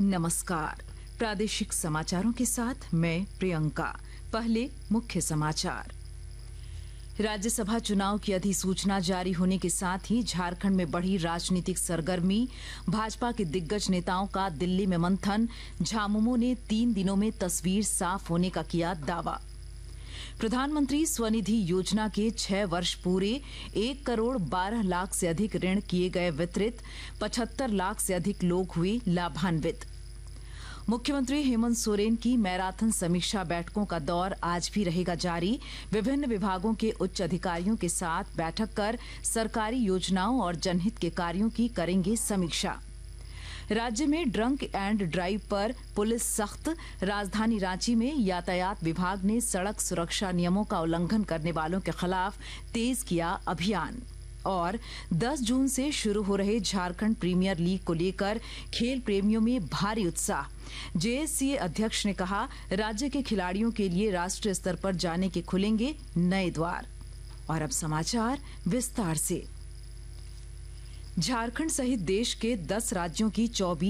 नमस्कार। प्रादेशिक समाचारों के साथ मैं प्रियंका। पहले मुख्य समाचार। राज्यसभा चुनाव की अधिसूचना जारी होने के साथ ही झारखंड में बढ़ी राजनीतिक सरगर्मी। भाजपा के दिग्गज नेताओं का दिल्ली में मंथन। झामुमो ने 3 दिनों में तस्वीर साफ होने का किया दावा। प्रधानमंत्री स्वनिधि योजना के 6 वर्ष पूरे। 1 करोड़ 12 लाख से अधिक ऋण किए गए वितरित। 75 लाख से अधिक लोग हुए लाभान्वित। मुख्यमंत्री हेमंत सोरेन की मैराथन समीक्षा बैठकों का दौर आज भी रहेगा जारी। विभिन्न विभागों के उच्च अधिकारियों के साथ बैठक कर सरकारी योजनाओं और जनहित के कार्यों की करेंगे समीक्षा। राज्य में ड्रंक एंड ड्राइव पर पुलिस सख्त। राजधानी रांची में यातायात विभाग ने सड़क सुरक्षा नियमों का उल्लंघन करने वालों के खिलाफ तेज किया अभियान। और 10 जून से शुरू हो रहे झारखंड प्रीमियर लीग को लेकर खेल प्रेमियों में भारी उत्साह। जेएससीए अध्यक्ष ने कहा, राज्य के खिलाड़ियों के लिए राष्ट्रीय स्तर पर जाने के खुलेंगे नए द्वार। और अब समाचार विस्तार से। झारखंड सहित देश के 10 राज्यों की 24